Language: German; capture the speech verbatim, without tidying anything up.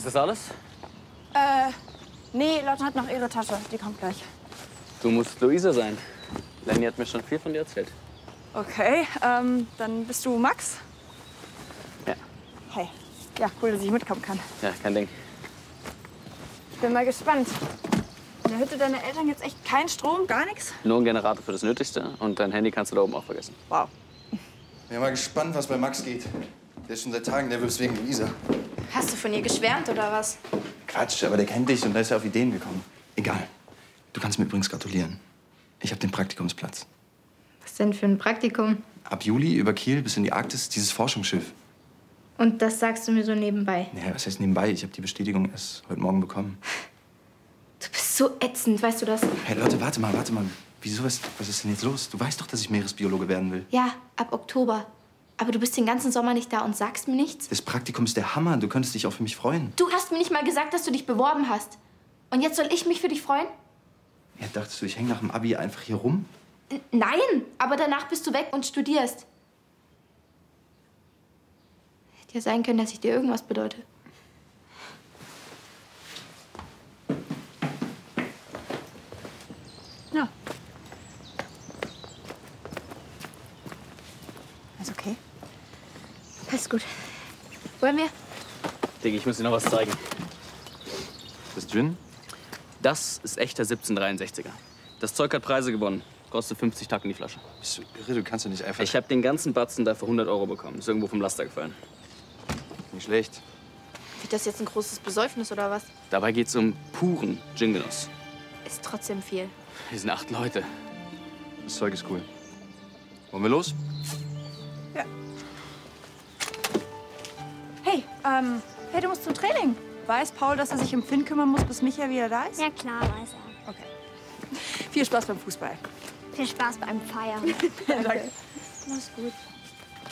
das alles? Äh, nee, Lotte hat noch ihre Tasche. Die kommt gleich. Du musst Luisa sein. Lenny hat mir schon viel von dir erzählt. Okay, ähm, dann bist du Max? Ja. Hey, ja, cool, dass ich mitkommen kann. Ja, kein Ding. Ich bin mal gespannt. In der Hütte deiner Eltern jetzt echt kein Strom, gar nichts? Nur ein Generator für das Nötigste und dein Handy kannst du da oben auch vergessen. Wow. Ich bin mal gespannt, was bei Max geht. Der ist schon seit Tagen nervös wegen Luisa. Hast du von ihr geschwärmt oder was? Quatsch, aber der kennt dich und da ist er auf Ideen gekommen. Egal. Du kannst mir übrigens gratulieren. Ich habe den Praktikumsplatz. Was denn für ein Praktikum? Ab Juli über Kiel bis in die Arktis dieses Forschungsschiff. Und das sagst du mir so nebenbei? Naja, was heißt nebenbei? Ich habe die Bestätigung erst heute Morgen bekommen. Du bist so ätzend, weißt du das? Hey Leute, warte mal, warte mal. Wieso ist, was ist denn jetzt los? Du weißt doch, dass ich Meeresbiologe werden will. Ja, ab Oktober. Aber du bist den ganzen Sommer nicht da und sagst mir nichts? Das Praktikum ist der Hammer. Du könntest dich auch für mich freuen. Du hast mir nicht mal gesagt, dass du dich beworben hast. Und jetzt soll ich mich für dich freuen? Ja, dachtest du, ich hänge nach dem Abi einfach hier rum? N- Nein, aber danach bist du weg und studierst. Hätte ja sein können, dass ich dir irgendwas bedeute. Ja. Ist okay. Alles gut. Wollen wir? Digga, ich muss dir noch was zeigen. Das Gin? Das ist echter siebzehnhundertdreiundsechziger. Das Zeug hat Preise gewonnen. Kostet fünfzig Tacken die Flasche. Bist du irre? Du kannst doch nicht einfach... Ich habe den ganzen Batzen da für hundert Euro bekommen. Ist irgendwo vom Laster gefallen. Nicht schlecht. Wird das jetzt ein großes Besäufnis oder was? Dabei geht's um puren Gin-Genuss. Ist trotzdem viel. Wir sind acht Leute. Das Zeug ist cool. Wollen wir los? Ja. Hey, ähm, hey, du musst zum Training. Weiß Paul, dass er sich um Finn kümmern muss, bis Micha wieder da ist? Ja klar, weiß er. Okay. Viel Spaß beim Fußball. Viel Spaß beim Feiern. Ja, danke. Mach's gut.